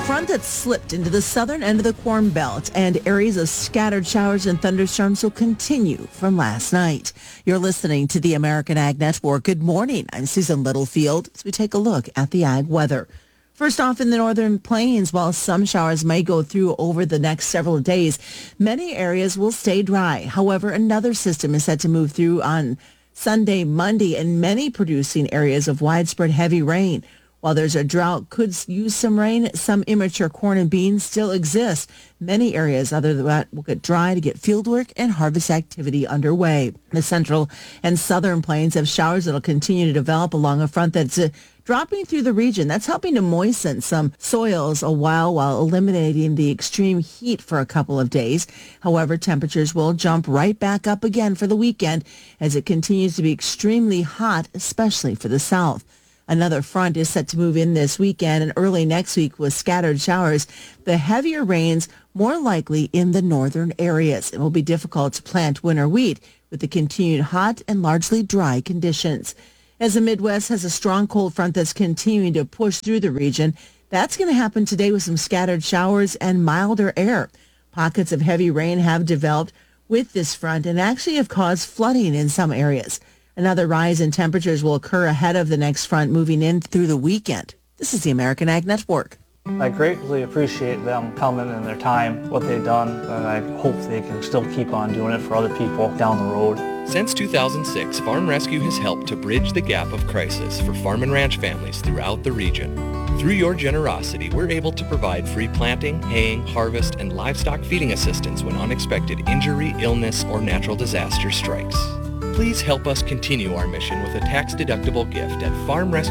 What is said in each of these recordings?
front that slipped into the southern end of the Corn Belt, and areas of scattered showers and thunderstorms will continue from last night. You're listening to the American Ag Network. Good morning. I'm Susan Littlefield as we take a look at the ag weather. First off, in the northern plains, while some showers may go through over the next several days, many areas will stay dry. However, another system is set to move through on Sunday, Monday, and many producing areas of widespread heavy rain. While there's a drought, could use some rain, some immature corn and beans still exist. Many areas other than that will get dry to get fieldwork and harvest activity underway. The central and southern plains have showers that will continue to develop along a front that's dropping through the region. That's helping to moisten some soils a while eliminating the extreme heat for a couple of days. However, temperatures will jump right back up again for the weekend as it continues to be extremely hot, especially for the south. Another front is set to move in this weekend and early next week with scattered showers. The heavier rains more likely in the northern areas. It will be difficult to plant winter wheat with the continued hot and largely dry conditions. As the Midwest has a strong cold front that's continuing to push through the region, that's going to happen today with some scattered showers and milder air. Pockets of heavy rain have developed with this front and actually have caused flooding in some areas. Another rise in temperatures will occur ahead of the next front moving in through the weekend. This is the American Ag Network. I greatly appreciate them coming and their time, what they've done, and I hope they can still keep on doing it for other people down the road. Since 2006, Farm Rescue has helped to bridge the gap of crisis for farm and ranch families throughout the region. Through your generosity, we're able to provide free planting, haying, harvest, and livestock feeding assistance when unexpected injury, illness, or natural disaster strikes. Please help us continue our mission with a tax-deductible gift at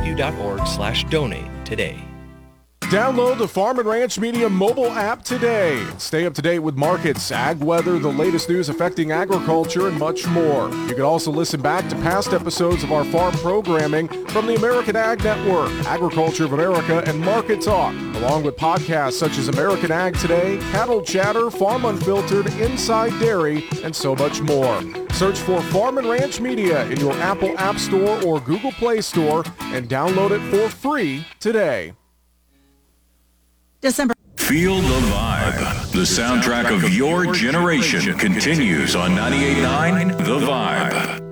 farmrescue.org/donate today. Download the Farm and Ranch Media mobile app today. Stay up to date with markets, ag weather, the latest news affecting agriculture, and much more. You can also listen back to past episodes of our farm programming from the American Ag Network, Agriculture of America, and Market Talk, along with podcasts such as American Ag Today, Cattle Chatter, Farm Unfiltered, Inside Dairy, and so much more. Search for Farm and Ranch Media in your Apple App Store or Google Play Store and download it for free today. December. Feel the vibe. The soundtrack of your generation continues on 98.9 The Vibe.